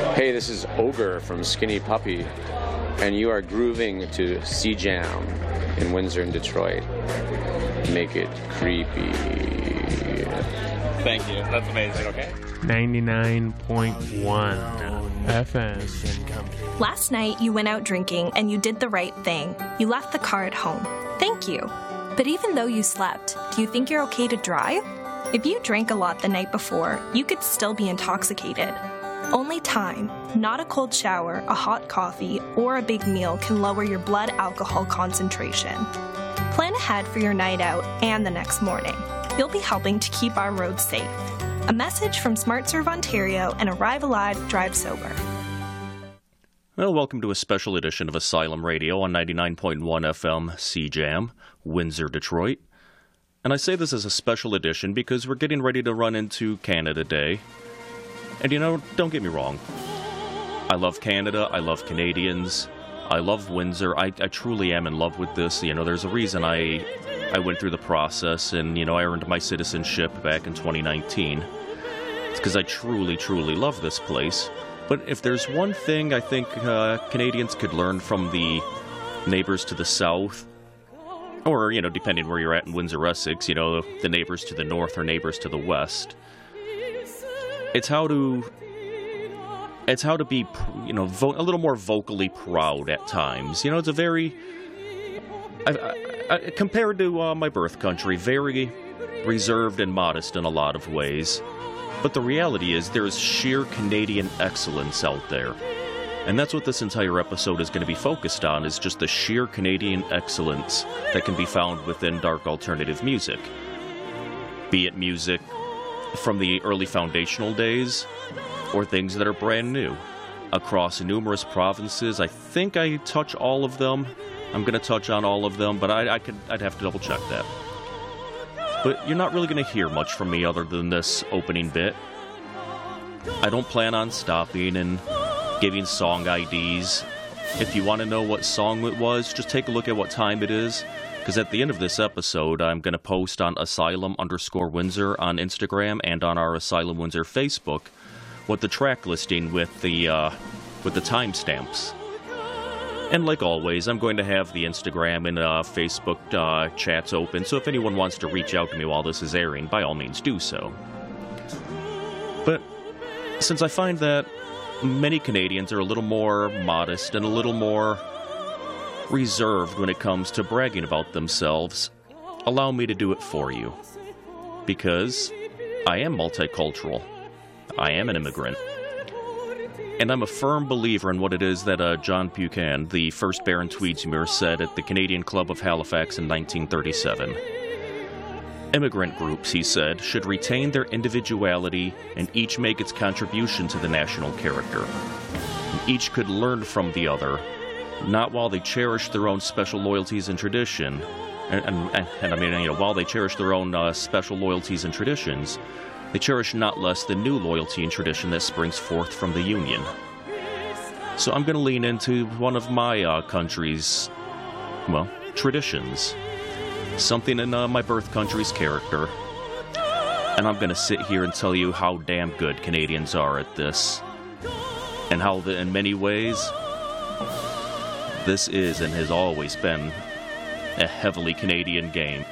Hey, this is Ogre from Skinny Puppy, and you are grooving to C-Jam in Windsor and Detroit. Make it creepy. Thank you. That's amazing, okay? 99.1 FM. Last night, you went out drinking and you did the right thing. You left the car at home. Thank you. But even though you slept, do you think you're okay to drive? If you drank a lot the night before, you could still be intoxicated. Only time, not a cold shower, a hot coffee, or a big meal can lower your blood alcohol concentration. Plan ahead for your night out and the next morning. You'll be helping to keep our roads safe. A message from SmartServe Ontario and Arrive Alive, Drive Sober. Well, welcome to a special edition of Asylum Radio on 99.1 FM C-Jam, Windsor, Detroit. And I say this as a special edition because we're getting ready to run into Canada Day. And you know, don't get me wrong. I love Canada, I love Canadians, I love Windsor. I truly am in love with this. You know, there's a reason I went through the process and, you know, I earned my citizenship back in 2019. It's because I truly, truly love this place. But if there's one thing I think Canadians could learn from the neighbors to the south, or, you know, depending where you're at in Windsor, Essex, you know, the neighbors to the north or neighbors to the west, it's how to be, you know, a little more vocally proud at times. You know, it's a very, compared to my birth country, very reserved and modest in a lot of ways. But the reality is there is sheer Canadian excellence out there. And that's what this entire episode is going to be focused on, is just the sheer Canadian excellence that can be found within dark alternative music. Be it music from the early foundational days, or things that are brand new. Across numerous provinces, I think I touch all of them. I'm going to touch on all of them, but I'd have to double check that. But you're not really going to hear much from me other than this opening bit. I don't plan on stopping and giving song IDs. If you want to know what song it was, just take a look at what time it is. Because at the end of this episode, I'm going to post on Asylum_Windsor on Instagram and on our Asylum Windsor Facebook what the track listing with the timestamps. And like always, I'm going to have the Instagram and Facebook chats open, so if anyone wants to reach out to me while this is airing, by all means do so. But since I find that many Canadians are a little more modest and a little more reserved when it comes to bragging about themselves, allow me to do it for you. Because I am multicultural. I am an immigrant. And I'm a firm believer in what it is that John Buchan, the first Baron Tweedsmuir, said at the Canadian Club of Halifax in 1937. Immigrant groups, he said, should retain their individuality and each make its contribution to the national character. And each could learn from the other, not while they cherish their own special loyalties and tradition, and I mean, you know, while they cherish their own special loyalties and traditions, they cherish not less the new loyalty and tradition that springs forth from the Union. So I'm going to lean into one of my country's, well, traditions. Something in my birth country's character. And I'm going to sit here and tell you how damn good Canadians are at this. And how, in many ways, this is and has always been a heavily Canadian game.